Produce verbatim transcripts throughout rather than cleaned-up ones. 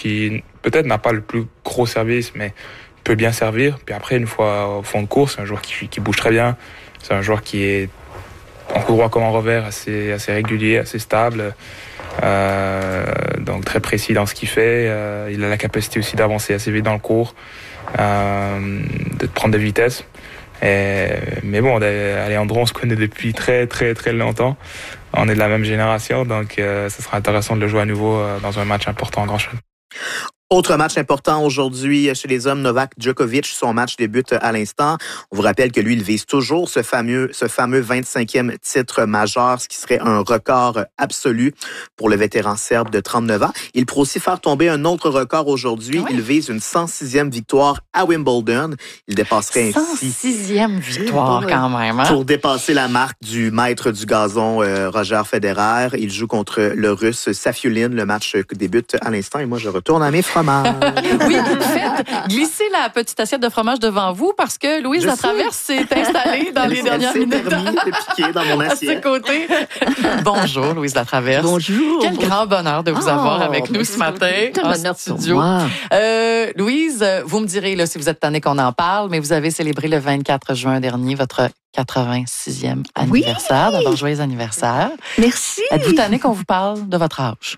qui peut-être n'a pas le plus gros service, mais peut bien servir. Puis après, une fois au fond de course, c'est un joueur qui, qui bouge très bien. C'est un joueur qui est en coup droit comme en revers, assez, assez régulier, assez stable. Euh, donc très précis dans ce qu'il fait. Euh, il a la capacité aussi d'avancer assez vite dans le cours, euh, de prendre de vitesse. Et, mais bon, Alejandro, on se connaît depuis très très très longtemps. On est de la même génération, donc euh, ce sera intéressant de le jouer à nouveau euh, dans un match important en Grand Chelem. Autre match important aujourd'hui chez les hommes, Novak Djokovic, son match débute à l'instant. On vous rappelle que lui, il vise toujours ce fameux, ce fameux vingt-cinquième titre majeur, ce qui serait un record absolu pour le vétéran serbe de trente-neuf ans. Il pourrait aussi faire tomber un autre record aujourd'hui. Oui. Il vise une cent sixième victoire à Wimbledon. Il dépasserait ainsi... cent sixième victoire quand même. Hein? Pour dépasser la marque du maître du gazon, euh, Roger Federer. Il joue contre le Russe Safiullin. Le match débute à l'instant et moi, je retourne à mes fromages. Oui, faites glisser la petite assiette de fromage devant vous parce que Louise Latraverse s'est installée dans les dernières minutes. Elle s'est permis de piquer dans mon assiette. À ses côtés. Bonjour, Louise Latraverse. Bonjour. Quel grand bonheur de vous oh, avoir avec nous ce matin en studio. Euh, Louise, vous me direz là, si vous êtes tannée qu'on en parle, mais vous avez célébré le vingt-quatre juin dernier votre quatre-vingt-sixième anniversaire. Oui. D'abord, joyeux anniversaire. Merci. Êtes-vous tannée qu'on vous parle de votre âge?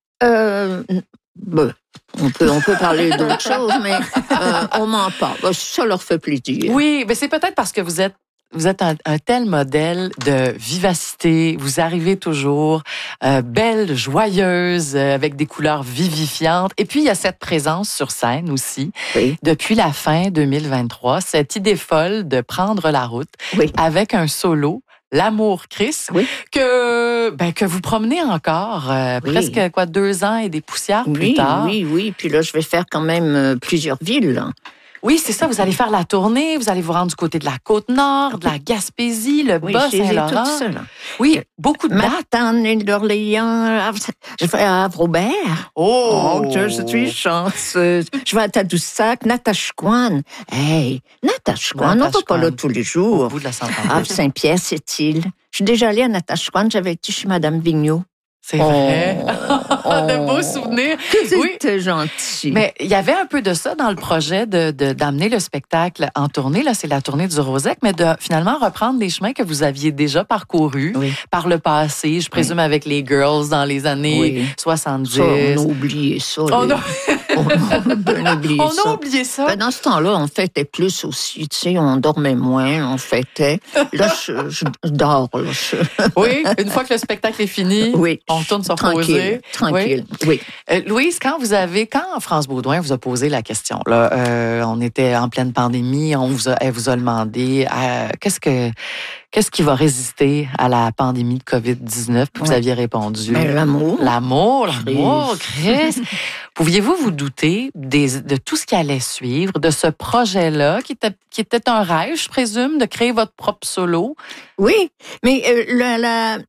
Euh... Ben, on peut, on peut parler d'autres choses, mais euh, on m'en parle. Ben, ça leur fait plaisir. Oui, mais c'est peut-être parce que vous êtes Vous êtes un, un tel modèle de vivacité. Vous arrivez toujours euh, belle, joyeuse, euh, avec des couleurs vivifiantes. Et puis, il y a cette présence sur scène aussi. Oui. Depuis la fin deux mille vingt-trois, cette idée folle de prendre la route oui. avec un solo, L'amour Chris, oui. que ben que vous promenez encore euh, oui. presque quoi deux ans et des poussières oui, plus tard. Oui, oui, puis là je vais faire quand même euh, plusieurs villes. Là. Oui, c'est ça. Vous allez faire la tournée. Vous allez vous rendre du côté de la Côte-Nord, de la Gaspésie, le oui, Bas-Saint-Laurent. Tout ça, là. Oui, beaucoup de dates. Matane d'Orléans. Je vais à Havre-Aubert. Oh! oh! Je suis chanceuse. Je vais à Tadoussac, Natashquan. Hey, Natashquan, on va pas là tous les jours. Au bout de la Havre-Saint-Pierre, c'est-il. Je suis déjà allée à Natashquan. J'avais été chez Madame Vigneault. C'est vrai. Oh, de beaux souvenirs. C'était oui. gentil. Mais il y avait un peu de ça dans le projet de, de, d'amener le spectacle en tournée. Là, c'est la tournée du Rosec, mais de finalement reprendre les chemins que vous aviez déjà parcourus oui. par le passé, je présume oui. avec les Girls dans les années oui. soixante-dix. Ça, on a oublié ça. On les... a, on a bien oublié on ça. a oublié ça. Ben, dans ce temps-là, on fêtait plus aussi. Tu sais, on dormait moins, on fêtait. Là, je, je dors. Là, je... Oui, une fois que le spectacle est fini, oui. on retourne se reposer. Tranquille, tranquille, oui. oui. Euh, Louise, quand vous avez, quand France Baudouin vous a posé la question, là, euh, on était en pleine pandémie, on vous a, elle vous a demandé, euh, qu'est-ce que, qu'est-ce qui va résister à la pandémie de covid dix-neuf? Puis vous ouais. aviez répondu. Ben, l'amour. L'amour, l'amour, Chris. Pouviez-vous vous douter des, de tout ce qui allait suivre, de ce projet-là, qui était, qui était un rêve, je présume, de créer votre propre solo? Oui, mais euh, la, la,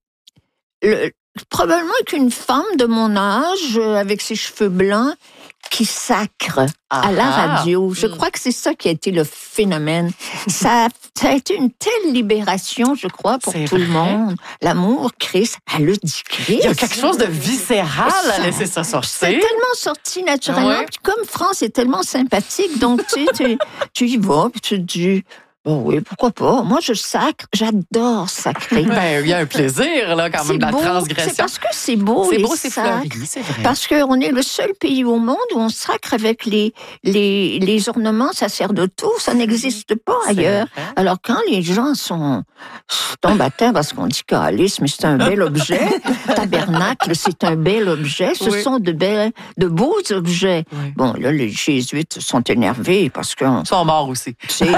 le, probablement qu'une femme de mon âge, euh, avec ses cheveux blancs, qui sacre ah, à la radio. Je mm. crois que c'est ça qui a été le phénomène. ça, a, ça a été une telle libération, je crois, pour c'est tout vrai. le monde. L'amour, Chris, elle a dit Chris. Il y a quelque chose de viscéral à laisser ça sortir. C'est tellement sorti naturellement. Ouais. Puis comme France est tellement sympathique, donc tu, tu, tu y vas, puis tu te dis... Bon, oui, pourquoi pas. Moi, je sacre. J'adore sacrer. Ben, il y a un plaisir, là, quand c'est même, de la beau. transgression. C'est parce que c'est beau, C'est les beau, c'est sacres. fleuri, c'est vrai. Parce qu'on est le seul pays au monde où on sacre avec les, les, les ornements sacerdotaux. Ça n'existe pas ailleurs. Vrai. Alors, quand les gens sont tombent à terre parce qu'on dit calice, mais c'est un bel objet. Tabernacle, c'est un bel objet. Ce oui. sont de, belles, de beaux objets. Oui. Bon, là, les jésuites sont énervés parce que... Ils sont morts aussi. C'est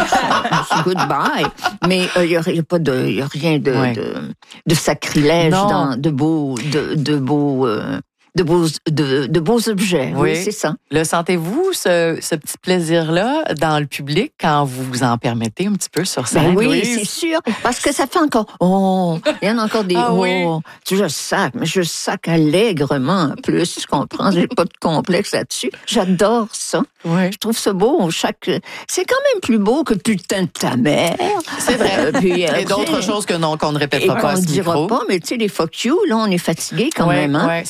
goodbye. Mais il n'y a, a pas de, y a rien de, ouais. de, de sacrilège non. dans de beaux, de, de beaux, euh, de beaux, de, de beaux objets. Oui, oui c'est ça. Le sentez-vous ce, ce petit plaisir-là dans le public quand vous vous en permettez un petit peu sur scène? Ben oui, Louise? C'est sûr. Parce que ça fait encore oh, il y en a encore des ah, oh. Oui. Je sac, mais je sac allègrement en plus. Tu comprends? J'ai pas de complexe là-dessus. J'adore ça. Oui. Je trouve ça beau. Chaque, c'est quand même plus beau que putain de ta mère. C'est vrai. Euh, puis, et d'autres choses que non, qu'on ne répétera et pas qu'on à ce ne dira micro. pas, mais tu sais, les fuck you, là, on est fatigué quand ouais, même. Hein? Ouais, ça manque on de poésie.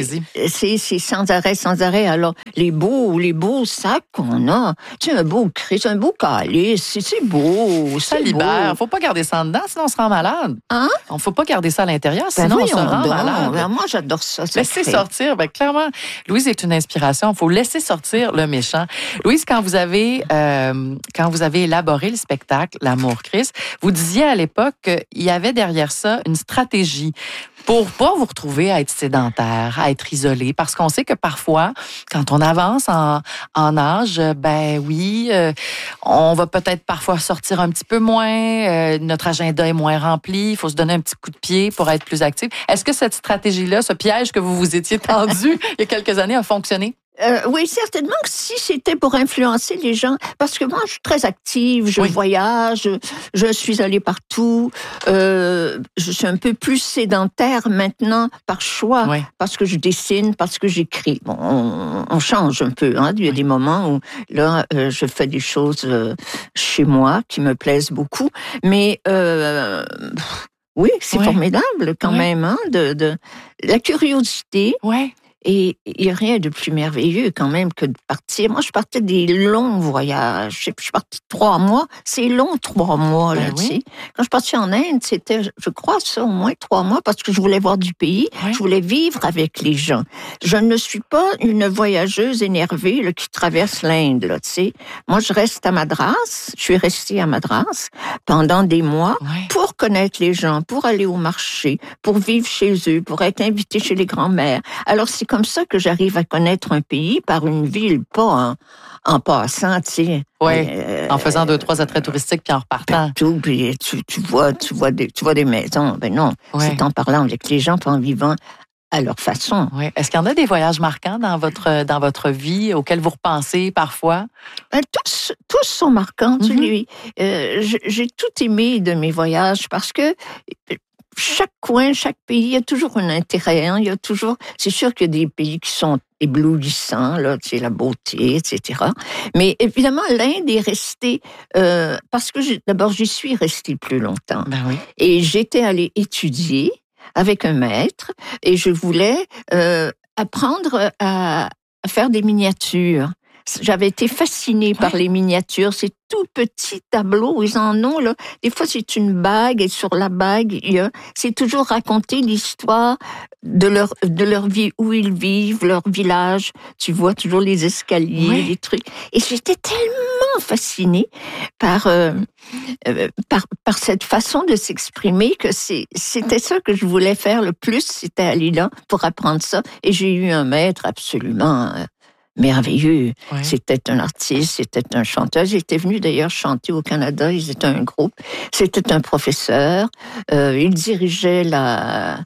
allez-y. C'est, c'est sans arrêt, sans arrêt. Alors, les beaux, les beaux sacs qu'on a, tu sais, un beau Christ, un beau calice, c'est, c'est beau, Ça c'est libère. beau. Faut pas garder ça en dedans, sinon on se rend malade. Hein? On faut pas garder ça à l'intérieur, Ben sinon on se voyons rend donc. malade. Ben moi, j'adore ça. ça Laissez crée. sortir. Ben, clairement, Louise est une inspiration. Il faut laisser sortir le méchant. Louise, quand vous avez euh, quand vous avez élaboré le spectacle L'amour Christ, vous disiez à l'époque qu'il y avait derrière ça une stratégie pour pas vous retrouver à être sédentaire, à être isolé, parce qu'on sait que parfois, quand on avance en, en âge, ben oui, euh, on va peut-être parfois sortir un petit peu moins, euh, notre agenda est moins rempli, il faut se donner un petit coup de pied pour être plus actif. Est-ce que cette stratégie-là, ce piège que vous vous étiez tendu il y a quelques années, a fonctionné? Euh, oui, certainement que si c'était pour influencer les gens, parce que moi, je suis très active, je Oui. voyage, je suis allée partout, euh, je suis un peu plus sédentaire maintenant par choix, Oui. parce que je dessine, parce que j'écris. Bon, on, on change un peu, hein. Il y a des moments où, là, euh, je fais des choses euh, chez moi qui me plaisent beaucoup, mais... Euh, oui, c'est Oui. formidable quand Oui. même, hein, de, de la curiosité. Oui. Et il n'y a rien de plus merveilleux quand même que de partir. Moi, je partais des longs voyages. Je suis partie trois mois. C'est long, trois mois, là, Ben tu oui. sais. Quand je suis partie en Inde, c'était, je crois, ça, au moins trois mois, parce que je voulais voir du pays. Oui. Je voulais vivre avec les gens. Je ne suis pas une voyageuse énervée là, qui traverse l'Inde, là, tu sais. Moi, je reste à Madras. Je suis restée à Madras pendant des mois Oui. pour connaître les gens, pour aller au marché, pour vivre chez eux, pour être invitée chez les grands-mères. Alors, c'est comme ça que j'arrive à connaître un pays par une ville, pas en, en passant, tu sais. Oui. Euh, En faisant deux, trois attraits touristiques puis en repartant. Partout, puis tu, tu vois, tu vois des, tu vois des maisons. Ben non, Ouais. c'est en parlant avec les gens, puis en vivant à leur façon. Oui. Est-ce qu'il y en a des voyages marquants dans votre, dans votre vie auxquels vous repensez parfois? Ben, tous, tous sont marquants. Tu Mhm. sais. Euh, j'ai j'ai tout aimé de mes voyages parce que chaque coin, chaque pays, il y a toujours un intérêt. Hein. Il y a toujours, c'est sûr qu'il y a des pays qui sont éblouissants, là, tu sais, la beauté, et cetera. Mais évidemment, l'Inde est restée, euh, parce que j'ai- d'abord, j'y suis restée plus longtemps. Ben oui. Et j'étais allée étudier avec un maître et je voulais euh, apprendre à, à faire des miniatures. J'avais été fascinée Ouais. par les miniatures. Ces tout petits tableaux, ils en ont, là. Des fois, c'est une bague et sur la bague, il y a, c'est toujours raconter l'histoire de leur, de leur vie, où ils vivent, leur village. Tu vois toujours les escaliers, Oui. les trucs. Et j'étais tellement fascinée par, euh, euh, par, par cette façon de s'exprimer que c'est, c'était ça que je voulais faire le plus, c'était aller là pour apprendre ça. Et j'ai eu un maître absolument euh, merveilleux. Oui. C'était un artiste, c'était un chanteur. Ils étaient venus d'ailleurs chanter au Canada. Ils étaient un groupe. C'était un professeur. Euh, il dirigeait la,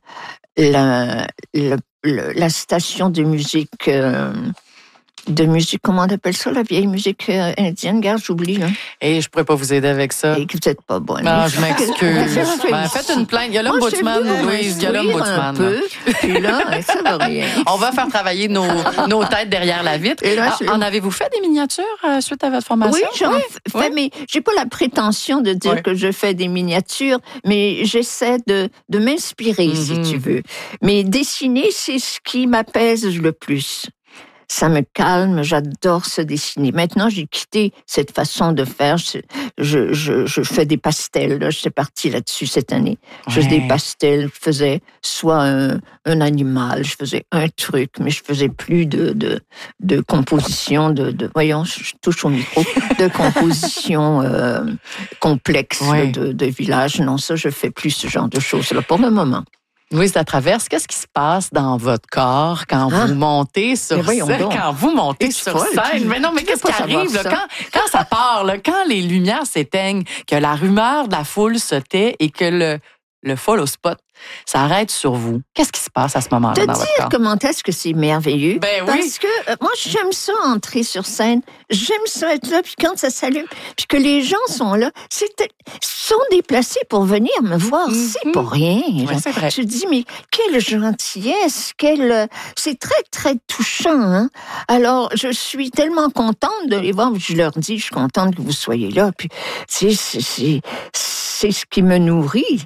la, la, la, la station de musique... Euh, de musique, comment on appelle ça, la vieille musique euh, indienne? Garde, j'oublie. Hein. Et je pourrais pas vous aider avec ça. Et que vous n'êtes pas bonne. Non, je m'excuse. Qu'est-ce que je Ben, fais faites ici? une plainte. Il y a Moi, l'ombudsman, je veux Louise. Il y a m'instruire l'ombudsman. un peu, puis là, ça va rien. On va faire travailler nos, nos têtes derrière la vitre. Et là, Ah, c'est- en avez-vous fait des miniatures euh, suite à votre formation? Oui, j'en fais, oui. mais j'ai pas la prétention de dire Oui. que je fais des miniatures, mais j'essaie de, de m'inspirer, si Mhm. tu veux. Mais dessiner, c'est ce qui m'apaise le plus. Ça me calme, j'adore se dessiner. Maintenant, j'ai quitté cette façon de faire. Je, je, je, je fais des pastels. Là. J'étais partie là-dessus cette année. Je faisais Ouais. des pastels. Je faisais soit un, un animal, je faisais un truc, mais je faisais plus de, de, de composition, de, de voyons, je touche au micro, de composition euh, complexe Ouais. de, de village. Non, ça, je fais plus ce genre de choses-là pour le moment. Louise Latraverse, qu'est-ce qui se passe dans votre corps quand Hein? vous montez sur Mais voyons scène? donc. Quand vous montez Es-tu sur folle? scène? Tu- Mais non, mais tu qu'est-ce veux qui pas savoir arrive là, ça? quand, quand ça part, là, quand les lumières s'éteignent, que la rumeur de la foule se tait et que le, le follow spot s'arrête sur vous? Qu'est-ce qui se passe à ce moment-là Te dans votre dire corps? comment est-ce que c'est merveilleux. Ben oui. Parce que euh, moi, j'aime ça entrer sur scène. J'aime ça être là, puis quand ça s'allume, puis que les gens sont là, c'est, sont déplacés pour venir me voir. Mhm. C'est pas rien. Ouais, c'est vrai. Je dis, mais quelle gentillesse, quelle... euh, c'est très, très touchant. Hein? Alors, je suis tellement contente de les voir. Je leur dis, je suis contente que vous soyez là. Puis, c'est, c'est, c'est, c'est ce qui me nourrit.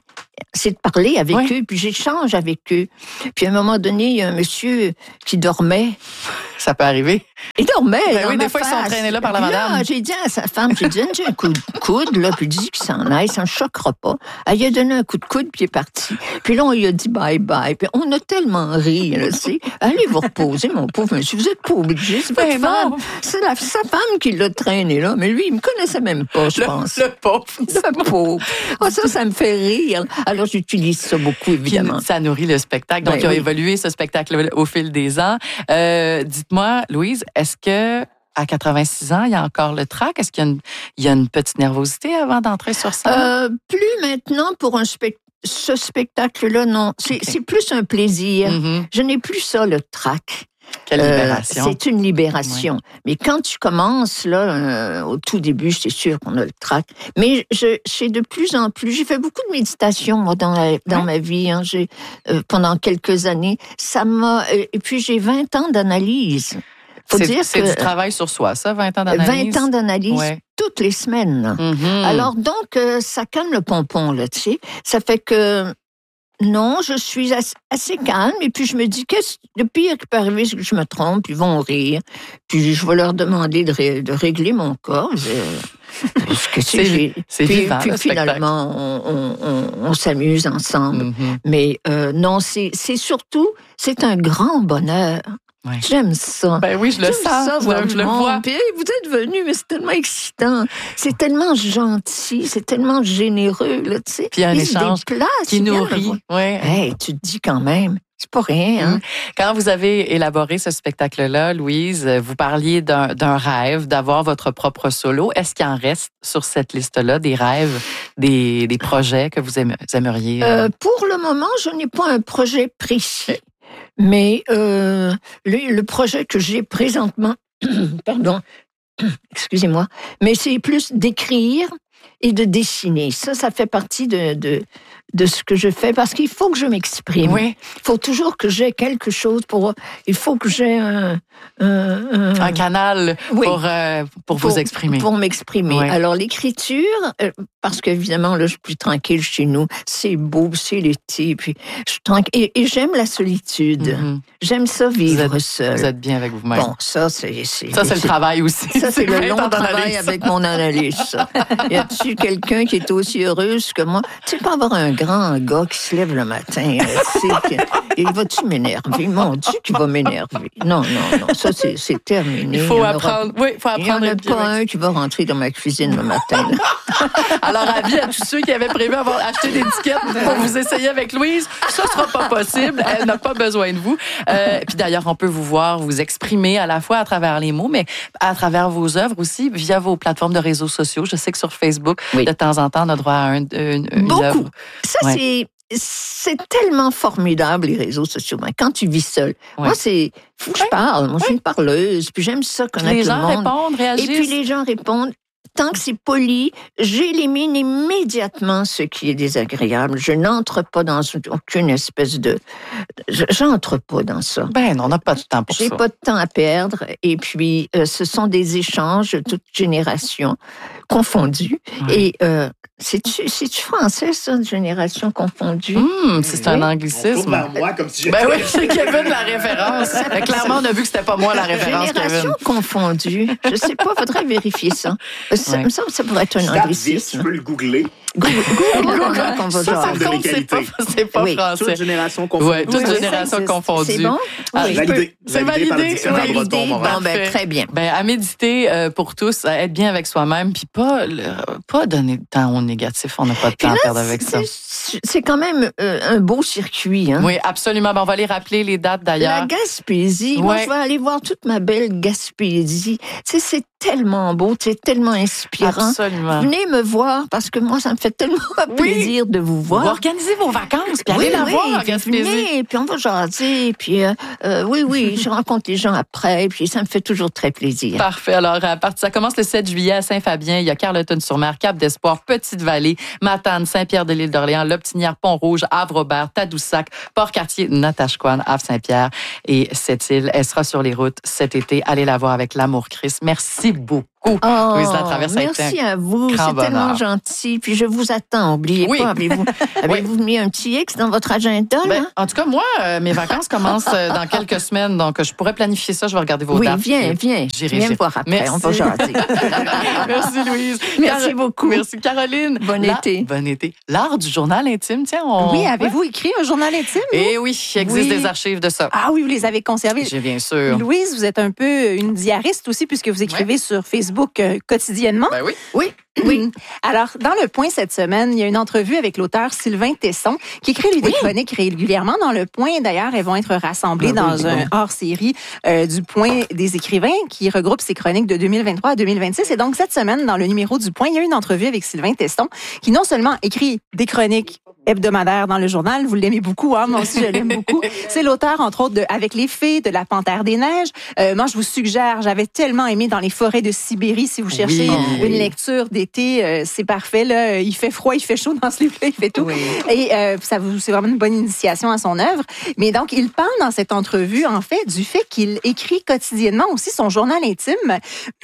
c'est de parler avec Oui. eux, puis j'échange avec eux. Puis à un moment donné, il y a un monsieur qui dormait. Ça peut arriver. Il dormait. Ben dans oui, ma des fois, ils sont face. traînés là par la Puis madame. J'ai dit à sa femme, j'ai dit, j'ai un coup de coude, là, puis il dit qu'il s'en aille, ça ne choquera pas. Elle lui a donné un coup de coude, puis il est parti. Puis là, on lui a dit bye-bye. Puis on a tellement ri, là, tu sais. Allez vous reposer, mon pauvre monsieur. Vous êtes pas obligé. C'est Ben votre femme. non. C'est la, sa femme qui l'a traîné là. Mais lui, il me connaissait même pas, je Le, pense. le pauvre. Le pauvre. Oh, ça, ça me fait rire. Alors, j'utilise ça beaucoup, évidemment. Puis, ça nourrit le spectacle. Donc, Ben il a oui. évolué ce spectacle au fil des ans. Euh, dites-moi, Louise, est-ce que à quatre-vingt-six ans, il y a encore le trac? Est-ce qu'il y a une, il y a une petite nervosité avant d'entrer sur scène? Euh, plus maintenant pour un spectacle. Ce spectacle-là, non. C'est, Okay. c'est plus un plaisir. Mm-hmm. Je n'ai plus ça, le trac. Quelle libération. Euh, c'est une libération. Oui. Mais quand tu commences, là, euh, au tout début, c'est sûr qu'on a le trac. Mais je, c'est de plus en plus. J'ai fait beaucoup de méditation, moi, dans, la, dans ouais. ma vie. Hein. J'ai, euh, pendant quelques années. Ça m'a. Euh, et puis, j'ai vingt ans d'analyse. Faut c'est, dire c'est que du travail sur soi, ça, vingt ans d'analyse? vingt ans d'analyse, ouais. toutes les semaines. Mm-hmm. Alors, donc, euh, ça calme le pompon, là, tu sais. Ça fait que, non, je suis assez, assez calme. Et puis, je me dis, qu'est-ce, le pire qui peut arriver, c'est que je me trompe, ils vont rire. Puis, je vais leur demander de, ré, de régler mon corps. Que c'est, c'est, c'est puis, vivant, puis finalement, on, on, on, on s'amuse ensemble. Mm-hmm. Mais euh, non, c'est, c'est surtout, c'est un grand bonheur. Ouais. J'aime ça. Ben oui, je le J'aime sens. Ça, je, je le vois. Puis, hey, vous êtes venus, mais c'est tellement excitant. C'est tellement gentil, c'est tellement généreux, là, tu sais. Puis il y a un ils échange se déplacent, qui nourrit. Ouais. Hey, tu te dis quand même, c'est pas rien. Hein? Quand vous avez élaboré ce spectacle-là, Louise, vous parliez d'un, d'un rêve, d'avoir votre propre solo. Est-ce qu'il en reste sur cette liste-là des rêves, des, des projets que vous aimeriez? Euh, pour le moment, je n'ai pas un projet précis. Mais euh, le, le projet que j'ai présentement, pardon, excusez-moi, mais c'est plus d'écrire et de dessiner. Ça, ça fait partie de, de, de ce que je fais parce qu'il faut que je m'exprime. Oui. Il faut toujours que j'ai quelque chose pour... Il faut que j'ai un... Un, un, un canal oui, pour, euh, pour, pour vous exprimer. Pour m'exprimer. Oui. Alors, l'écriture, euh, parce qu'évidemment, là, je suis plus tranquille chez nous. C'est beau, c'est l'été, puis je suis tranquille. Et, et j'aime la solitude. Mm-hmm. J'aime ça, vivre vous êtes, seul. Vous êtes bien avec vous-même. Bon, ça, c'est... c'est ça, c'est, c'est le travail aussi. Ça, c'est, c'est le long travail d'analyse. avec mon analyse. Y a-t-il quelqu'un qui est aussi heureuse que moi? Tu sais, pas avoir un grand gars qui se lève le matin, tu sais, et va-tu m'énerver? Mon Dieu, qui va m'énerver. Non, non, non, ça, c'est, c'est terminé. Il faut il apprendre, aura... oui, il faut apprendre. Il n'y en a pas un qui va rentrer dans ma cuisine le matin. Alors, avis à tous ceux qui avaient prévu avoir acheté des tickets pour vous essayer avec Louise, ça ne sera pas possible. Elle n'a pas besoin de vous. Euh, puis d'ailleurs, on peut vous voir vous exprimer à la fois à travers les mots, mais à travers vos œuvres aussi, via vos plateformes de réseaux sociaux. Je sais que sur Facebook, oui. de temps en temps, on a droit à un, une, une Beaucoup. œuvre. Ça, ouais. c'est... C'est tellement formidable, les réseaux sociaux. Quand tu vis seul. Oui. Moi, c'est... Faut que je parle. Moi, oui. je suis une parleuse. Puis j'aime ça, connaître les le monde. Les gens répondent, réagissent. Et puis les gens répondent. Tant que c'est poli, j'élimine immédiatement ce qui est désagréable. Je n'entre pas dans aucune espèce de... J'entre pas dans ça. Ben non, on n'a pas de temps pour J'ai ça. J'ai pas de temps à perdre. Et puis, euh, ce sont des échanges de toute génération confondus. Ouais. Et euh, c'est-tu, c'est-tu français, ça, de génération confondue? Mmh, c'est oui. un anglicisme. Moi, comme si ben oui, c'est Kevin la référence. Clairement, on a vu que c'était pas moi la référence, Génération Kevin. confondue. Je sais pas, faudrait vérifier ça. Ça ouais. me semble que ça pourrait être un anglicisme. Tu peux le googler. Google, Google, Google, qu'on va ça, par contre, c'est pas, c'est pas oui, français. Toute génération confondue. Oui, toute oui, génération c'est, confondue. C'est bon? Ah, oui, validé. C'est validé. validé, par validé. Breton, bon, ben, très bien. Ben, à méditer euh, pour tous, à être bien avec soi-même, puis pas, le, pas donner de temps au négatif. On n'a pas de temps là, à perdre avec ça. C'est quand même euh, un beau circuit. Hein? Oui, absolument. Ben, on va aller rappeler les dates d'ailleurs. La Gaspésie. Ouais. Moi, je vais aller voir toute ma belle Gaspésie. Tu sais, c'est tellement beau, c'est tellement inspirant. Absolument. Venez me voir parce que moi, ça me fait tellement plaisir oui. de vous voir. Vous organisez vos vacances, puis oui, allez la oui, voir, puis venez, puis on va jaser, puis euh, euh, oui, oui, je rencontre les gens après, puis ça me fait toujours très plaisir. Parfait. Alors, à partir, ça commence le sept juillet à Saint-Fabien. Il y a Carleton-sur-Mer, Cap-d'Espoir, Petite-Vallée, Matane, Saint-Pierre-de-l'Île d'Orléans, L'Optinière, Pont-Rouge, Havre-Aubert, Tadoussac, Port-Cartier, Natashquan, Havre-Saint-Pierre et Sept-Îles. Elle sera sur les routes cet été. Allez la voir avec l'amour Christ. Merci beaucoup. beaucoup, Oh, Louise Latraverse. merci à vous, c'est grand tellement bonheur. gentil. Puis je vous attends, oubliez Oui. pas. Avez-vous, avez-vous mis un petit X dans votre agenda, là? Ben, en tout cas, moi, euh, mes vacances commencent euh, dans quelques semaines, donc euh, je pourrais planifier ça. Je vais regarder vos Oui, dates. viens, viens. J'irai, Viens me j'irai. voir après, Merci. on va jaser. Merci, Louise. Merci Car- beaucoup. Merci, Caroline. Bon La- été. Bon été. L'art du journal intime, tiens, on... Oui, avez-vous écrit un journal intime? Eh oui, il existe Oui. des archives de ça. Ah oui, vous les avez conservés. J'ai bien sûr. Louise, vous êtes un peu une diariste aussi, puisque vous écrivez sur Facebook euh, quotidiennement. Ben oui. Oui. Oui. Alors, dans Le Point cette semaine, il y a une entrevue avec l'auteur Sylvain Tesson, qui écrit lui des chroniques régulièrement dans Le Point. D'ailleurs, elles vont être rassemblées Ah oui, dans un bon. hors-série euh, du Point des écrivains qui regroupe ses chroniques de deux mille vingt-trois à deux mille vingt-six. Et donc, cette semaine, dans le numéro du Point, il y a une entrevue avec Sylvain Tesson, qui non seulement écrit des chroniques hebdomadaires dans le journal, vous l'aimez beaucoup, hein? Moi aussi je l'aime beaucoup. C'est l'auteur, entre autres, de Avec les fées, de La Panthère des Neiges. Euh, moi, je vous suggère, j'avais tellement aimé Dans les forêts de Sibérie, si vous cherchez Oui. une lecture d'été, euh, c'est parfait. Là. Il fait froid, il fait chaud dans ce livre-là, il fait tout. Oui. Et euh, ça vous, c'est vraiment une bonne initiation à son œuvre. Mais donc, il parle dans cette entrevue, en fait, du fait qu'il écrit quotidiennement aussi son journal intime.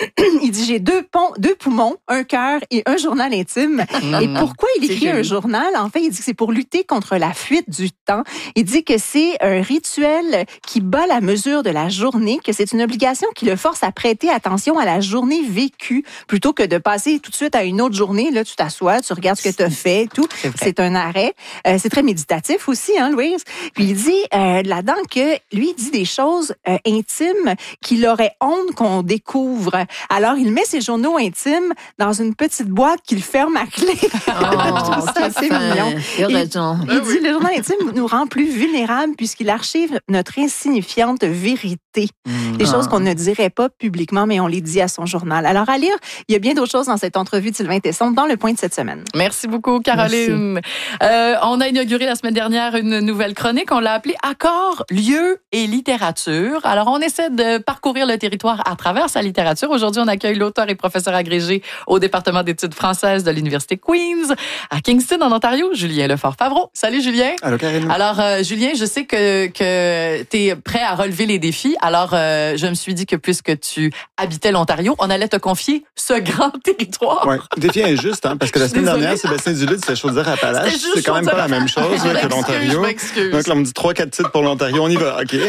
Il dit, j'ai deux, pont, deux poumons, un cœur et un journal intime. Et pourquoi il C'est écrit un joli. journal? En fait, il dit que c'est pour lutter contre la fuite du temps. Il dit que c'est un rituel qui bat la mesure de la journée, que c'est une obligation qui le force à prêter attention à la journée vécue plutôt que de passer tout de suite à une autre journée. Là, tu t'assois, tu regardes ce que tu as fait, et tout. C'est vrai. C'est un arrêt. Euh, c'est très méditatif aussi, hein, Louise? Puis il dit euh, là-dedans que lui, il dit des choses euh, intimes qu'il aurait honte qu'on découvre. Alors, il met ses journaux intimes dans une petite boîte qu'il ferme à clé. Je trouve ça assez mignon. Il a Il- raison. Il dit le journal intime nous rend plus vulnérables puisqu'il archive notre insignifiante vérité. Des Ah. choses qu'on ne dirait pas publiquement, mais on les dit à son journal. Alors, à lire, il y a bien d'autres choses dans cette entrevue de Sylvain Tesson dans Le Point de cette semaine. Merci beaucoup, Caroline. Euh, on a inauguré la semaine dernière une nouvelle chronique. On l'a appelée Accords, lieux et littérature. Alors, on essaie de parcourir le territoire à travers sa littérature. Aujourd'hui, on accueille l'auteur et professeur agrégé au département d'études françaises de l'Université Queen's à Kingston, en Ontario, Julien Lefort-Favreau. Salut, Julien. Allô, Karine? Alors, euh, Julien, je sais que, que tu es prêt à relever les défis. Alors, euh, je me suis dit que puisque tu habitais l'Ontario, on allait te confier ce grand territoire. Oui, le défi est injuste, hein, parce que la Je suis semaine désolée. dernière, Sébastien Duluth, c'était Chaudière-Appalaches. C'était juste C'est quand même pas la même chose Je là, que m'excuse, l'Ontario. je m'excuse. Donc là, on me dit trois, quatre titres pour l'Ontario. On y va, OK?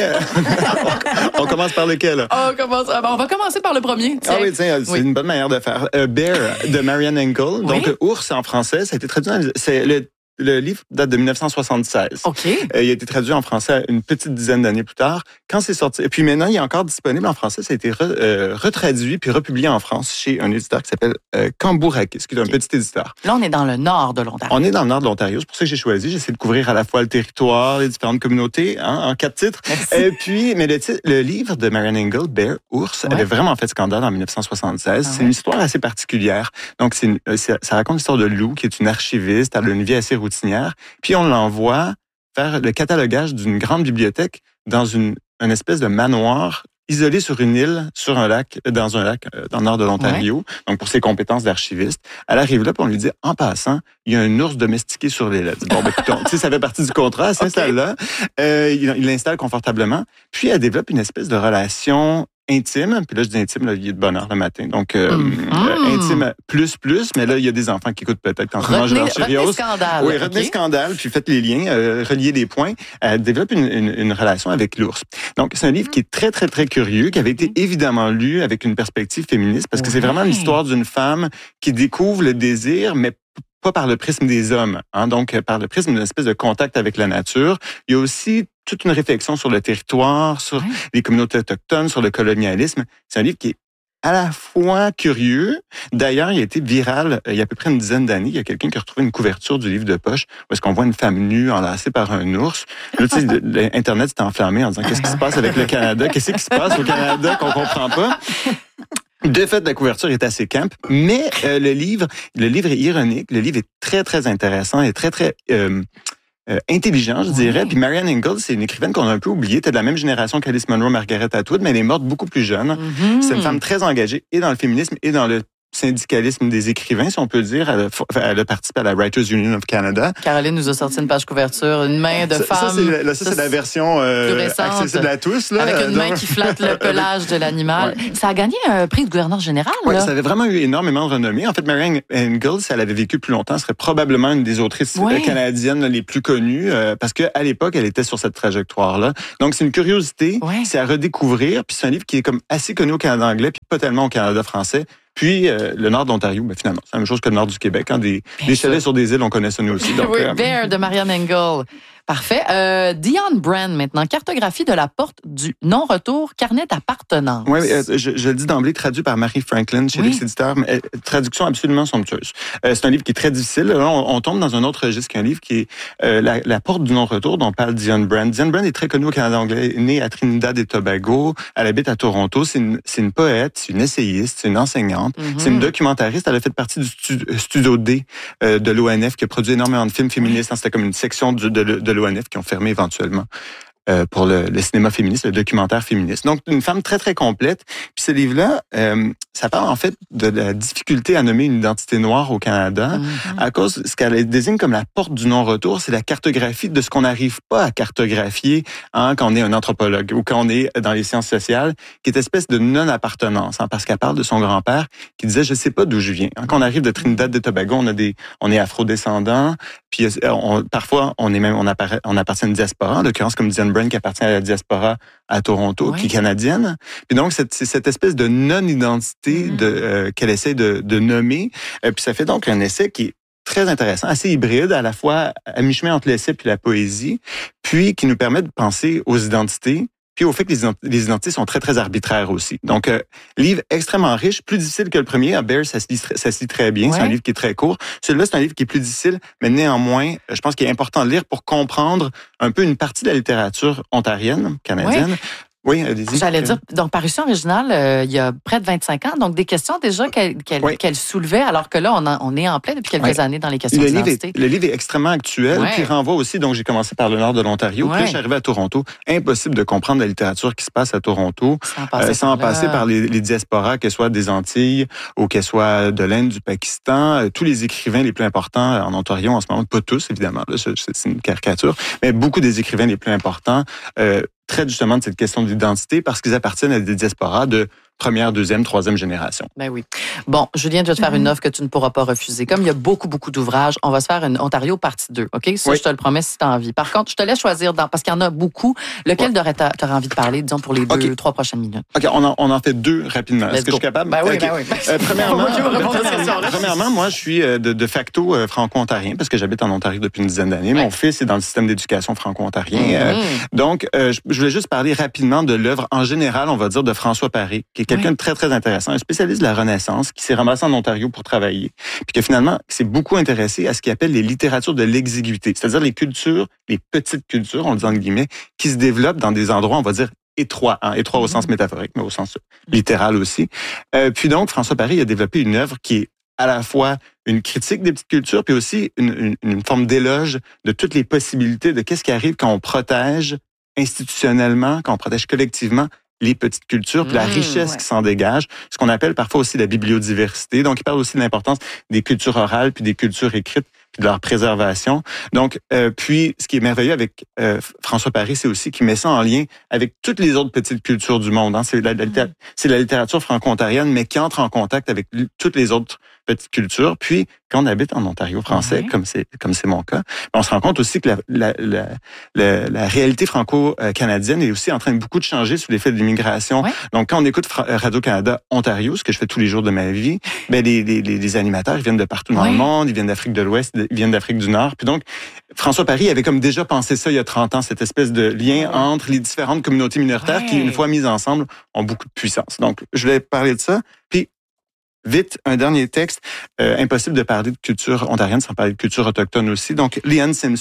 on, on commence par lequel? On, commence, ah ben, on va commencer par le premier. Tiens. Ah oui, tiens, c'est Oui. une bonne manière de faire. Euh, Bear de Marian Engel. Donc, Oui. Ours en français, ça a été traduit dans... C'est le, le livre date de dix-neuf cent soixante-seize. OK. Euh, il a été traduit en français une petite dizaine d'années plus tard. Quand c'est sorti, et puis maintenant, il est encore disponible en français. Ça a été re, euh, retraduit puis republié en France chez un éditeur qui s'appelle euh, Cambourakis, qui est un OK. petit éditeur. Là, on est dans le nord de l'Ontario. On est dans le nord de l'Ontario, c'est pour ça que j'ai choisi. J'essaie de couvrir à la fois le territoire, les différentes communautés, hein, en quatre titres. Merci. Et puis, mais le, titre- le livre de Marian Engel, Bear, Ours, Ouais. avait vraiment fait scandale en dix-neuf cent soixante-seize. Ah c'est ouais. une histoire assez particulière. Donc, c'est une- euh, c'est- ça raconte l'histoire de Lou, qui est une archiviste, elle a une vie assez routinière. Puis, on l'envoie faire le catalogage d'une grande bibliothèque dans une, une espèce de manoir isolé sur une île, sur un lac, dans un lac euh, dans le nord de l'Ontario. Donc, pour ses compétences d'archiviste. Elle arrive là, puis on lui dit, en passant, il y a un ours domestiqué sur l'île. Elle dit, bon, ben, écoute, tu sais, ça fait partie du contrat, elle s'installe là. Euh, il il l'installe confortablement. Puis, elle développe une espèce de relation intime, puis là je dis intime, là, il y a de bonheur le matin, donc euh, Mm. euh, intime plus plus, mais là il y a des enfants qui écoutent peut-être quand ils mangent Retenez, leur retenez Cheerios. scandale. Oui, retenez OK? scandale, puis faites les liens, euh, reliez les points. Elle développe une, une, une relation avec l'ours. Donc c'est un livre qui est très très très curieux, qui avait été évidemment lu avec une perspective féministe, parce que c'est vraiment Ouais. l'histoire d'une femme qui découvre le désir, mais pas par le prisme des hommes, hein, donc euh, par le prisme d'une espèce de contact avec la nature. Il y a aussi toute une réflexion sur le territoire, sur Ouais. les communautés autochtones, sur le colonialisme. C'est un livre qui est à la fois curieux. D'ailleurs, il a été viral euh, il y a à peu près une dizaine d'années. Il y a quelqu'un qui a retrouvé une couverture du livre de poche où est-ce qu'on voit une femme nue enlacée par un ours. Là, tu sais, le- le- Internet s'est enflammé en disant qu'est-ce qui se passe avec le Canada? Qu'est-ce qui se passe au Canada qu'on comprend pas? De fait, la couverture est assez camp, mais euh, le livre, le livre est ironique. Le livre est très très intéressant et très très euh, euh, intelligent, je dirais. Ouais. Puis Marian Engel, c'est une écrivaine qu'on a un peu oubliée. T'es de la même génération qu'Alice Munro, Margaret Atwood, mais elle est morte beaucoup plus jeune. Mhm. C'est une femme très engagée et dans le féminisme et dans le syndicalisme des écrivains, si on peut dire. Elle a, elle a participé à la Writers Union of Canada. Caroline nous a sorti une page couverture, une main de ça, femme. Ça, c'est, là, ça, ça, c'est la version euh, accessible à tous. Là, avec une donc... main qui flatte le pelage de l'animal. Ouais. Ça a gagné un prix de gouverneur général. Oui, là. Ça avait vraiment eu énormément de renommée. En fait, Marianne Ingalls, si elle avait vécu plus longtemps, serait probablement une des autrices ouais. canadiennes les plus connues euh, parce qu'à l'époque, elle était sur cette trajectoire-là. Donc, c'est une curiosité, ouais. c'est à redécouvrir. Puis c'est un livre qui est comme assez connu au Canada anglais, puis pas tellement au Canada français. Puis, euh, le nord de l'Ontario, ben, finalement, c'est la même chose que le nord du Québec. Hein, des, des chalets sur des îles, on connaît ça nous aussi. Donc, oui, euh, Bear de Marianne Engel. Parfait. Euh, Dion Brand, maintenant. Cartographie de la porte du non-retour, carnet d'appartenance. Oui, euh, je, je le dis d'emblée, traduit par Marie Franklin chez oui. l'ex-éditeur. Mais, euh, traduction absolument somptueuse. Euh, c'est un livre qui est très difficile. Là, on, on tombe dans un autre registre qu'un livre qui est euh, la, la porte du non-retour dont parle Dion Brand. Dion Brand est très connue au Canada anglais, née à Trinidad et Tobago. Elle habite à Toronto. C'est une, c'est une poète, c'est une essayiste, c'est une enseignante, mm-hmm. c'est une documentariste. Elle a fait partie du stu, Studio D euh, de l'O N F qui a produit énormément de films féministes. C'était comme une section de, de, de l'O N F qui ont fermé éventuellement euh, pour le, le cinéma féministe, le documentaire féministe. Donc, une femme très, très complète. Puis ce livre-là, euh, ça parle en fait de la difficulté à nommer une identité noire au Canada mm-hmm. à cause, ce qu'elle désigne comme la porte du non-retour, c'est la cartographie de ce qu'on n'arrive pas à cartographier hein, quand on est un anthropologue ou quand on est dans les sciences sociales, qui est une espèce de non-appartenance, hein, parce qu'elle parle de son grand-père qui disait « je sais pas d'où je viens ». Quand on arrive de Trinidad et Tobago, on a des, on est afro-descendants, puis on, parfois on est même, on, apparaît, on appartient à une diaspora, en l'occurrence comme Dion Brand qui appartient à la diaspora à Toronto, oui. qui est canadienne. Puis donc, c'est cette espèce de non-identité mmh. de, euh, qu'elle essaie de, de nommer. Euh, puis ça fait donc un essai qui est très intéressant, assez hybride, à la fois à mi-chemin entre l'essai puis la poésie, puis qui nous permet de penser aux identités, puis au fait que les, ident- les identités sont très, très arbitraires aussi. Donc, euh, livre extrêmement riche, plus difficile que le premier. À Bear, ça se lit, ça se lit très bien. Ouais. C'est un livre qui est très court. Celui-là, c'est un livre qui est plus difficile, mais néanmoins, je pense qu'il est important de lire pour comprendre un peu une partie de la littérature ontarienne, canadienne. Ouais. Oui, allez-y. J'allais dire, donc, parution originale, euh, il y a près de vingt-cinq ans, donc des questions déjà qu'elle, qu'elle, oui. qu'elle soulevait, alors que là, on, en, on est en plein depuis quelques oui. années dans les questions le d'identité. Livre est, le livre est extrêmement actuel, ouais. puis renvoie aussi, donc j'ai commencé par le nord de l'Ontario, ouais. puis je suis arrivé à Toronto. Impossible de comprendre la littérature qui se passe à Toronto, sans passer, euh, sans par, passer par les, les diasporas, qu'elles soient des Antilles ou qu'elles soient de l'Inde, du Pakistan. Euh, tous les écrivains les plus importants en Ontario en ce moment, pas tous évidemment, là, c'est, c'est une caricature, mais beaucoup des écrivains les plus importants euh, traitent justement de cette question d'identité parce qu'ils appartiennent à des diasporas de première, deuxième, troisième génération. Ben oui. Bon, Julien, je vais te faire une offre que tu ne pourras pas refuser. Comme il y a beaucoup, beaucoup d'ouvrages, on va se faire une Ontario partie deux, OK? Ça, oui. je te le promets si tu as envie. Par contre, je te laisse choisir, dans, parce qu'il y en a beaucoup. Lequel ouais. tu aurais envie de parler, disons, pour les deux, okay. trois prochaines minutes? OK, on en, on en fait deux rapidement. Let's Est-ce que go. Je suis capable? Ben oui, okay. ben oui. Euh, premièrement, premièrement, premièrement, moi, je suis de, de facto euh, franco-ontarien parce que j'habite en Ontario depuis une dizaine d'années. Ouais. Mon fils est dans le système d'éducation franco-ontarien. Mm-hmm. Euh, donc, euh, je, je voulais juste parler rapidement de l'œuvre en général, on va dire, de François Paré, qui est quelqu'un ouais. de très, très intéressant. Un spécialiste de la Renaissance qui s'est ramassé en Ontario pour travailler, puis qui finalement s'est beaucoup intéressé à ce qu'il appelle les littératures de l'exiguïté, c'est-à-dire les cultures, les petites cultures, on le dit en guillemets, qui se développent dans des endroits, on va dire, étroits, hein, étroits au sens métaphorique, mais au sens littéral aussi. Euh, puis donc, François Paré a développé une œuvre qui est à la fois une critique des petites cultures, puis aussi une, une, une forme d'éloge de toutes les possibilités de qu'est-ce qui arrive quand on protège institutionnellement, quand on protège collectivement les petites cultures, puis la mmh, richesse ouais. qui s'en dégage, ce qu'on appelle parfois aussi la bibliodiversité. Donc, il parle aussi de l'importance des cultures orales puis des cultures écrites, puis de leur préservation. Donc, euh, puis, ce qui est merveilleux avec euh, François Paré, c'est aussi qu'il met ça en lien avec toutes les autres petites cultures du monde. Hein. C'est, la, la, mmh. c'est la littérature franco-ontarienne, mais qui entre en contact avec toutes les autres petites cultures. Puis, quand on habite en Ontario français, mmh. comme c'est comme c'est mon cas, on se rend compte aussi que la, la, la, la, la réalité franco-canadienne est aussi en train de beaucoup de changer sous l'effet de l'immigration. Ouais. Donc, quand on écoute Radio-Canada Ontario, ce que je fais tous les jours de ma vie, ben les, les, les animateurs ils viennent de partout dans ouais. le monde, ils viennent d'Afrique de l'Ouest, ils viennent d'Afrique du Nord. Puis donc, François Paré avait comme déjà pensé ça il y a trente ans, cette espèce de lien ouais. entre les différentes communautés minoritaires ouais. qui, une fois mises ensemble, ont beaucoup de puissance. Donc, je voulais parler de ça. Puis, vite, un dernier texte. Euh, impossible de parler de culture ontarienne sans parler de culture autochtone aussi. Donc, Leanne Simpson,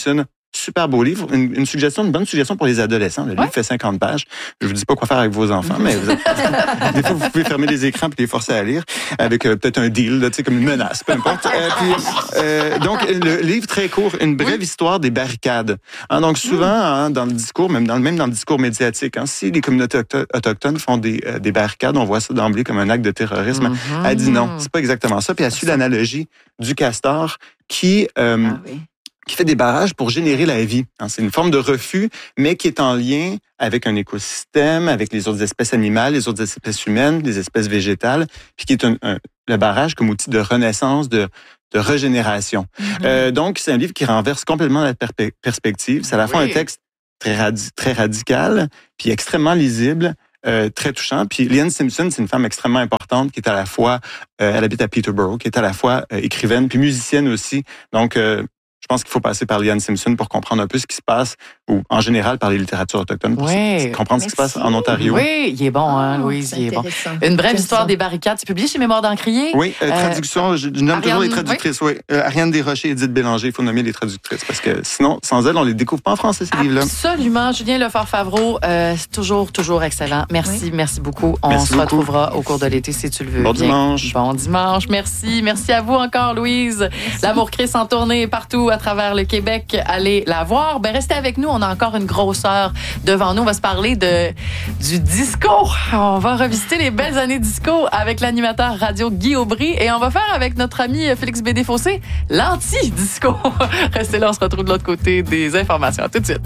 super beau livre. Une, une suggestion, une bonne suggestion pour les adolescents. Le ouais. livre fait cinquante pages. Je vous dis pas quoi faire avec vos enfants, mais vous êtes, des fois, vous pouvez fermer les écrans puis les forcer à lire avec euh, peut-être un deal, là, tu sais, comme une menace, peu importe. Euh, puis, euh, donc, le livre très court, une brève oui. histoire des barricades. Hein, donc, souvent, hein, dans le discours, même dans, même dans le discours médiatique, hein, si les communautés autochtones font des, euh, des barricades, on voit ça d'emblée comme un acte de terrorisme. Mm-hmm. Elle dit non, c'est pas exactement ça. Puis elle suit l'analogie du castor qui... Euh, ah, oui. qui fait des barrages pour générer la vie. C'est une forme de refus, mais qui est en lien avec un écosystème, avec les autres espèces animales, les autres espèces humaines, les espèces végétales, puis qui est un, un, le barrage comme outil de renaissance, de, de régénération. Mm-hmm. Euh, donc, c'est un livre qui renverse complètement la per- perspective. C'est à la fois oui. un texte très, radi- très radical, puis extrêmement lisible, Euh, très touchant. Puis Liane Simpson, c'est une femme extrêmement importante qui est à la fois, euh, elle habite à Peterborough, qui est à la fois euh, écrivaine puis musicienne aussi. Donc, euh, je pense qu'il faut passer par Liane Simpson pour comprendre un peu ce qui se passe, ou en général par les littératures autochtones, pour oui. comprendre Merci. ce qui se passe en Ontario. Oui, il est bon, hein, oh, Louise, il est bon. Une brève histoire des barricades, c'est publié chez Mémoire d'Encrier. Oui, euh, traduction, euh, je nomme Ariane, toujours les traductrices, oui. oui. Euh, Ariane Desrochers et Edith Bélanger, il faut nommer les traductrices, parce que sinon, sans elles, on les découvre pas en français, ces livres-là. Absolument. Julien Lefort-Favreau, euh, c'est toujours, toujours excellent. Merci, oui. merci beaucoup. On merci se beaucoup. retrouvera au cours de l'été, si tu le veux. Bon bien. dimanche. Bon dimanche. Merci. Merci à vous encore, Louise. Merci. L'amour Christ en tournée partout à travers le Québec. Allez la voir. Ben, restez avec nous. On a encore une grosse heure devant nous. On va se parler de, du disco. On va revisiter les belles années disco avec l'animateur radio Guy Aubry et on va faire avec notre ami Félix Bédé-Fossé l'anti-disco. Restez là, on se retrouve de l'autre côté des informations. À tout de suite.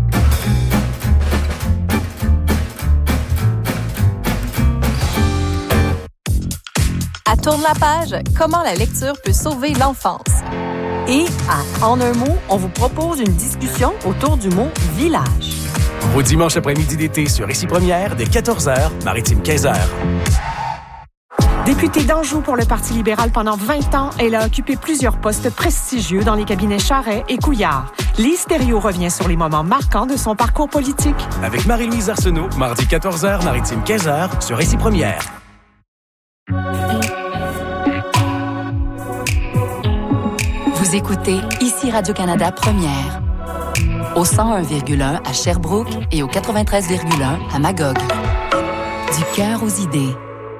À Tourne la page, comment la lecture peut sauver l'enfance. Et à En un mot, on vous propose une discussion autour du mot « village ». Au dimanche après-midi d'été sur Ici Première, dès quatorze heures, Maritime quinze heures. Députée d'Anjou pour le Parti libéral pendant vingt ans, elle a occupé plusieurs postes prestigieux dans les cabinets Charest et Couillard. Lise Thériault revient sur les moments marquants de son parcours politique. Avec Marie-Louise Arsenault, mardi quatorze heures, Maritime quinze heures, sur Ici Première. Vous écoutez Ici Radio-Canada Première. Au cent un virgule un à Sherbrooke et au quatre-vingt-treize virgule un à Magog. Du cœur aux idées.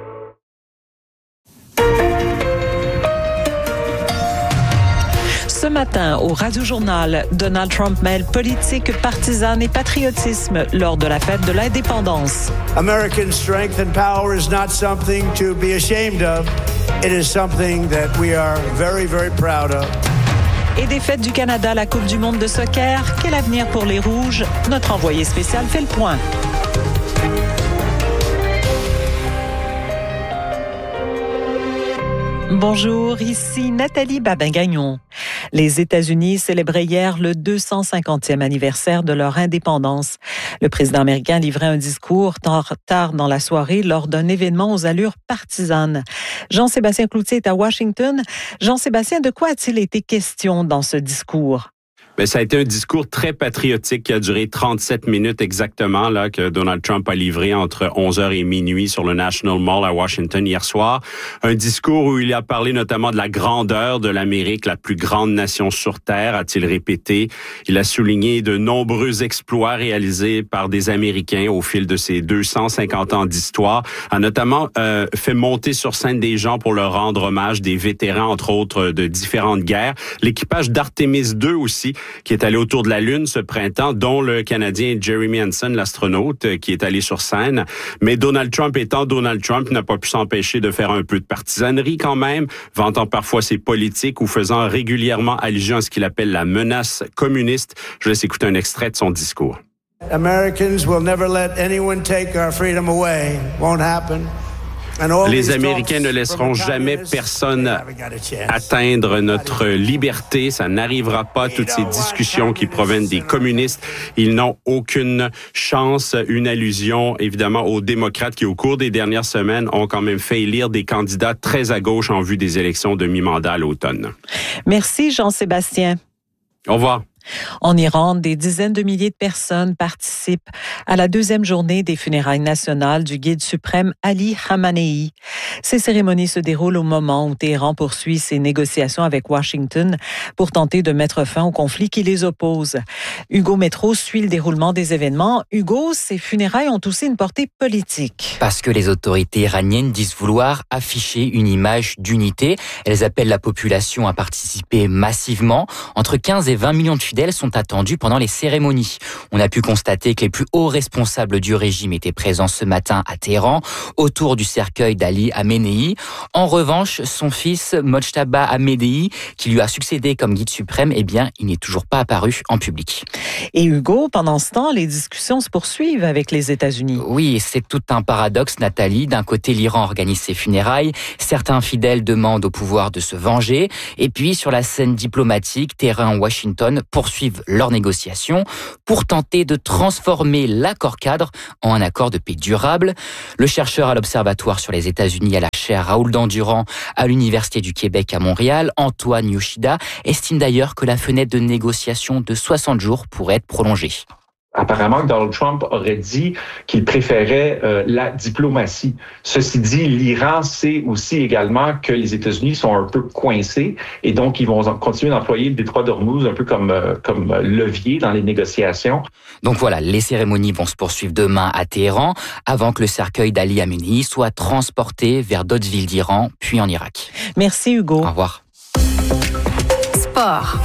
Ce matin, au Radio-Journal, Donald Trump mêle politique, partisane et patriotisme lors de la fête de l'indépendance. American strength and power is not something to be ashamed of. It is something that we are very, very proud of. Et des fêtes du Canada, la Coupe du monde de soccer, quel avenir pour les Rouges? Notre envoyé spécial fait le point. Bonjour, ici Nathalie Babin-Gagnon. Les États-Unis célébraient hier le deux cent cinquantième anniversaire de leur indépendance. Le président américain livrait un discours tard, tard dans la soirée lors d'un événement aux allures partisanes. Jean-Sébastien Cloutier est à Washington. Jean-Sébastien, de quoi a-t-il été question dans ce discours? Bien, ça a été un discours très patriotique qui a duré trente-sept minutes exactement, là, que Donald Trump a livré entre onze heures et minuit sur le National Mall à Washington hier soir. Un discours où il a parlé notamment de la grandeur de l'Amérique, la plus grande nation sur Terre, a-t-il répété. Il a souligné de nombreux exploits réalisés par des Américains au fil de ces deux cent cinquante ans d'histoire. A notamment euh, fait monter sur scène des gens pour leur rendre hommage, des vétérans, entre autres, de différentes guerres. L'équipage d'Artemis deux aussi, qui est allé autour de la Lune ce printemps, dont le Canadien Jeremy Hansen, l'astronaute, qui est allé sur scène. Mais Donald Trump étant Donald Trump, n'a pas pu s'empêcher de faire un peu de partisanerie quand même, vantant parfois ses politiques ou faisant régulièrement allusion à ce qu'il appelle la menace communiste. Je laisse écouter un extrait de son discours. Americans will never let anyone take our freedom away. Won't happen. Les Américains ne laisseront jamais personne atteindre notre liberté. Ça n'arrivera pas, toutes ces discussions qui proviennent des communistes. Ils n'ont aucune chance. Une allusion, évidemment, aux démocrates qui, au cours des dernières semaines, ont quand même fait élire des candidats très à gauche en vue des élections de mi-mandat à l'automne. Merci, Jean-Sébastien. Au revoir. En Iran, des dizaines de milliers de personnes participent à la deuxième journée des funérailles nationales du guide suprême Ali Khamenei. Ces cérémonies se déroulent au moment où Téhéran poursuit ses négociations avec Washington pour tenter de mettre fin au conflit qui les oppose. Hugo Métro suit le déroulement des événements. Hugo, ces funérailles ont aussi une portée politique. Parce que les autorités iraniennes disent vouloir afficher une image d'unité. Elles appellent la population à participer massivement. Entre quinze et vingt millions de fidèles sont attendus pendant les cérémonies. On a pu constater que les plus hauts responsables du régime étaient présents ce matin à Téhéran, autour du cercueil d'Ali Khamenei. En revanche, son fils, Mojtaba Ahmadei, qui lui a succédé comme guide suprême, eh bien, il n'est toujours pas apparu en public. Et Hugo, pendant ce temps, les discussions se poursuivent avec les États-Unis. Oui, c'est tout un paradoxe, Nathalie. D'un côté, l'Iran organise ses funérailles. Certains fidèles demandent au pouvoir de se venger. Et puis, sur la scène diplomatique, Téhéran et Washington poursuivent leurs négociations pour tenter de transformer l'accord cadre en un accord de paix durable. Le chercheur à l'Observatoire sur les États-Unis à la chaire Raoul Dandurand à l'Université du Québec à Montréal, Antoine Yoshida, estime d'ailleurs que la fenêtre de négociation de soixante jours pourrait être prolongée. Apparemment, Donald Trump aurait dit qu'il préférait euh, la diplomatie. Ceci dit, l'Iran sait aussi également que les États-Unis sont un peu coincés et donc ils vont continuer d'employer le détroit d'Ormuz un peu comme, euh, comme levier dans les négociations. Donc voilà, les cérémonies vont se poursuivre demain à Téhéran avant que le cercueil d'Ali Khamenei soit transporté vers d'autres villes d'Iran, puis en Irak. Merci Hugo. Au revoir. Sport.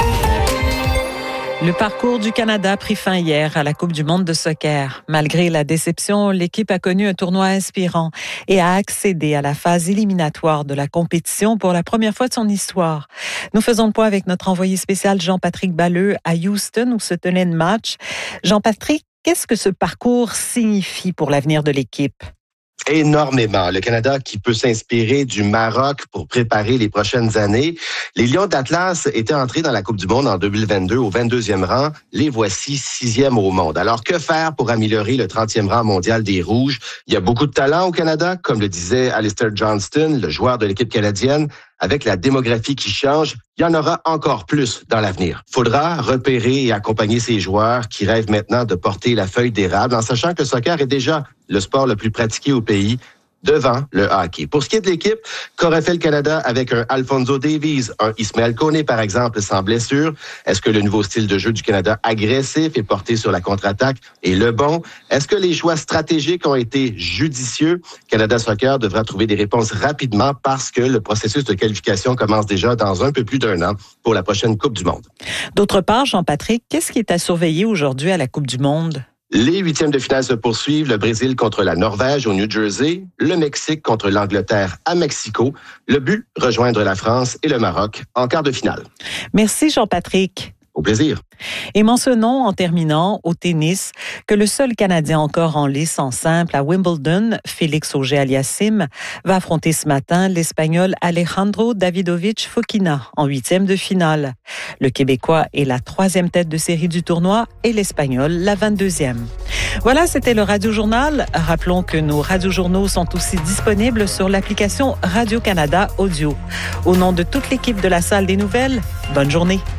Le parcours du Canada a pris fin hier à la Coupe du monde de soccer. Malgré la déception, l'équipe a connu un tournoi inspirant et a accédé à la phase éliminatoire de la compétition pour la première fois de son histoire. Nous faisons le point avec notre envoyé spécial Jean-Patrick Balleux à Houston où se tenait le match. Jean-Patrick, qu'est-ce que ce parcours signifie pour l'avenir de l'équipe? Énormément. Le Canada qui peut s'inspirer du Maroc pour préparer les prochaines années. Les Lions d'Atlas étaient entrés dans la Coupe du monde en deux mille vingt-deux au vingt-deuxième rang. Les voici sixième au monde. Alors, que faire pour améliorer le trentième rang mondial des Rouges? Il y a beaucoup de talent au Canada, comme le disait Alistair Johnston, le joueur de l'équipe canadienne. Avec la démographie qui change, il y en aura encore plus dans l'avenir. Faudra repérer et accompagner ces joueurs qui rêvent maintenant de porter la feuille d'érable en sachant que le soccer est déjà le sport le plus pratiqué au pays, devant le hockey. Pour ce qui est de l'équipe, qu'aurait fait le Canada avec un Alphonso Davies, un Ismaël Koné, par exemple, sans blessure? Est-ce que le nouveau style de jeu du Canada agressif et porté sur la contre-attaque est le bon? Est-ce que les choix stratégiques ont été judicieux? Canada Soccer devra trouver des réponses rapidement parce que le processus de qualification commence déjà dans un peu plus d'un an pour la prochaine Coupe du monde. D'autre part, Jean-Patrick, qu'est-ce qui est à surveiller aujourd'hui à la Coupe du monde? Les huitièmes de finale se poursuivent. Le Brésil contre la Norvège au New Jersey. Le Mexique contre l'Angleterre à Mexico. Le but, rejoindre la France et le Maroc en quart de finale. Merci Jean-Patrick. Au plaisir. Et mentionnons en terminant au tennis que le seul Canadien encore en lice en simple à Wimbledon, Félix Auger-Aliassime, va affronter ce matin l'Espagnol Alejandro Davidovich Fokina en huitième de finale. Le Québécois est la troisième tête de série du tournoi et l'Espagnol la vingt-deuxième. Voilà, c'était le Radio-Journal. Rappelons que nos radiojournaux sont aussi disponibles sur l'application Radio-Canada Audio. Au nom de toute l'équipe de la Salle des Nouvelles, bonne journée.